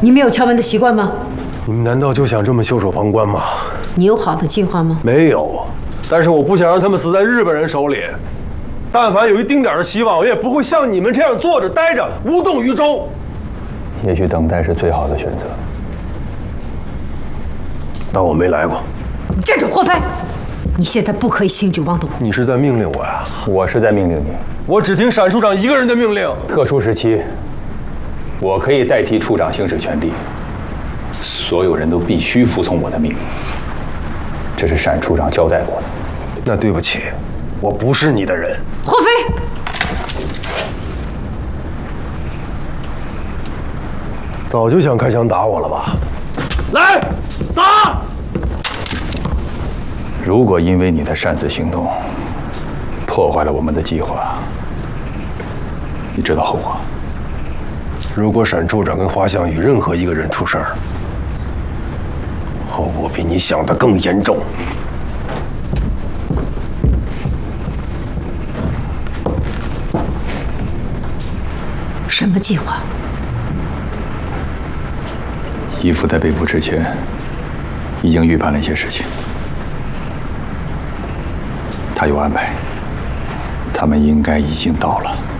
你没有敲门的习惯吗？ 你们难道就想这么袖手旁观吗？ 你有好的计划吗？ 没有，但是我不想让他们死在日本人手里。但凡有一丁点的希望，我也不会像你们这样坐着待着，无动于衷。 也许等待是最好的选择。 当我没来过。 站住，霍飞！你现在不可以轻举妄动。 你是在命令我呀？ 我是在命令你。 我只听闪处长一个人的命令。 特殊时期，我可以代替处长行使权力，所有人都必须服从我的命令。这是闪处长交代过的。 那对不起，我不是你的人。 霍飞， 早就想开枪打我了吧？来，打！ 如果因为你的擅自行动破坏了我们的计划，你知道后果。 如果沈处长跟华向宇任何一个人出事儿，后果比你想的更严重。 什么计划？ 义父在被捕之前，已经预判了一些事情。他有安排，他们应该已经到了。